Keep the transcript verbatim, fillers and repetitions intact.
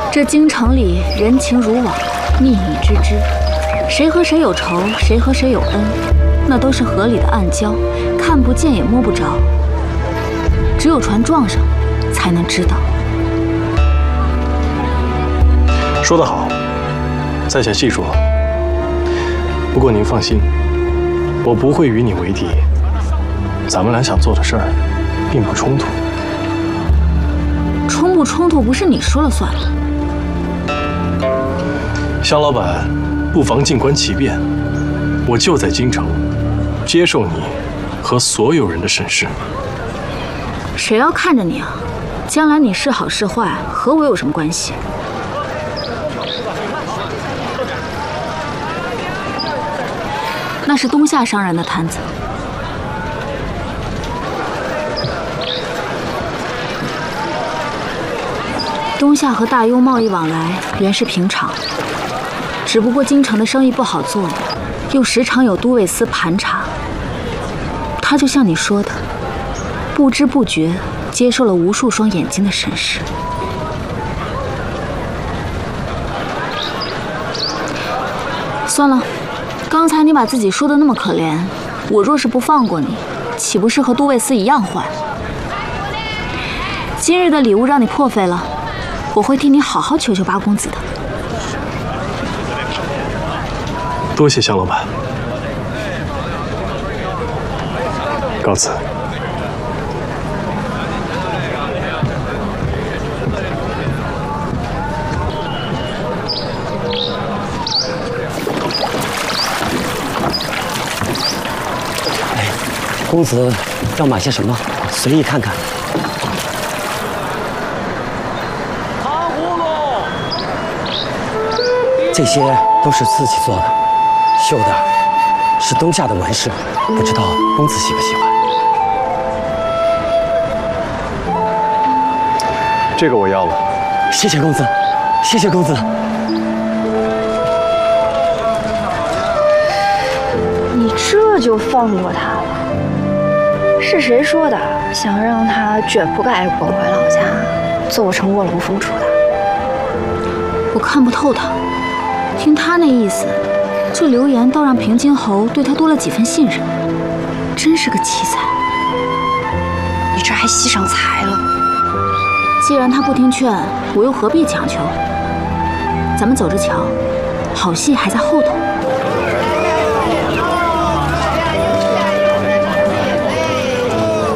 这京城里人情如网，秘密之知，谁和谁有仇，谁和谁有恩，那都是河里的暗礁，看不见也摸不着，只有船撞上，才能知道。 说得好，在下记住了。不过您放心，我不会与你为敌。咱们俩想做的事儿，并不冲突。 冲不冲突不是你说了算了。 香老板，不妨静观其变。我就在京城，接受你和所有人的审视。 谁要看着你啊？将来你是好是坏，和我有什么关系？那是东夏商人的摊子。东夏和大幽贸易往来原是平常，只不过京城的生意不好做，又时常有都尉司盘查。他就像你说的，不知不觉接受了无数双眼睛的审视。算了，刚才你把自己说的那么可怜，我若是不放过你，岂不是和都尉司一样坏？今日的礼物让你破费了，我会替你好好求求八公子的。 多谢香老板，告辞。 公子要买些什么？随意看看。 糖葫芦， 这些都是自己做的，绣的是东夏的纹饰，不知道公子喜不喜欢？ 这个我要了。 谢谢公子，谢谢公子。 你这就放过他了？是谁说的？想让他卷铺盖滚回老家，做成卧龙凤雏的？ 我看不透他，听他那意思，这流言倒让平津侯对他多了几分信任，真是个奇才。 你这还惜上才了？ 既然他不听劝，我又何必强求？咱们走着瞧，好戏还在后头。